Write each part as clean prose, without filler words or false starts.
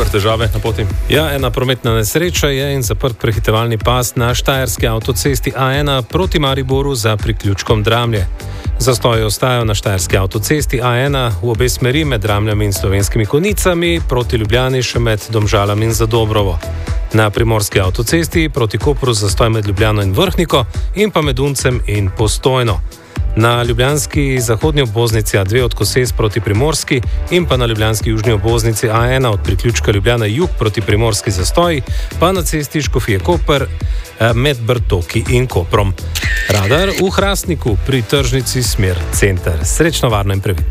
Peter, težave na poti? Ja, ena prometna nesreča je in zaprt prehitevalni pas na štajerski avtocesti A1 proti Mariboru za priključkom Dramlje. Zastoji ostajajo na štajerski avtocesti A1 v obe smeri med Dramljami in Slovenskimi Konjicami, proti Ljubljani še med Domžalami in Zadobrovo. Na primorski avtocesti proti Kopru zastoj med Ljubljano in Vrhniko in pa med Uncem in Postojno. Na ljubljanski zahodnji obvoznici A2 od Koses proti Primorski in pa na ljubljanski južni obvoznici A1 od priključka Ljubljana jug proti Primorski zastoji, pa na cesti Škofje Koper med Brtoki in Koprom. Radar v Hrastniku pri tržnici smer center. Srečno, varno in previdno.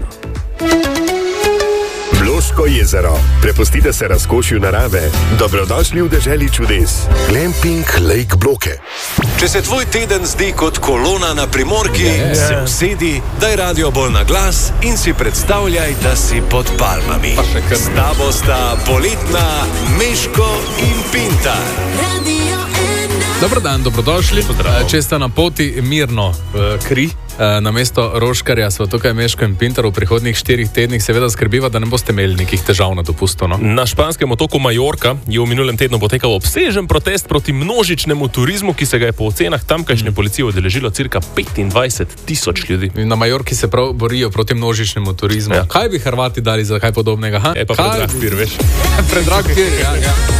Bloško jezero. Prepustite se razkošju narave. Dobrodošli v deželi čudes. Glamping Lake Bloke. Če se tvoj teden zdi kot kolona na Primorki, se usedi, daj radio bolj na glas in si predstavljaj, da si pod palmami. S tabo sta poletna Meško in Pintar. Dobar dan, dobrodošli. Če ste na poti mirno kri, na mesto Roškarja sva tukaj Meško in Pintar v prihodnjih 4 tednih, seveda skrbiva, da ne boste imeli nekih težav na dopustu. No? Na španskem otoku Majorka je v minulem tednu potekal obsežen protest proti množičnemu turizmu, ki se ga je po ocenah tamkajšnje policije udeležilo cirka 25,000 ljudi. Na Majorki se prav borijo proti množičnemu turizmu. Ja. Kaj bi Hrvati dali za kaj podobnega? Je pa predrag pir, veš. Predrag pir, ja.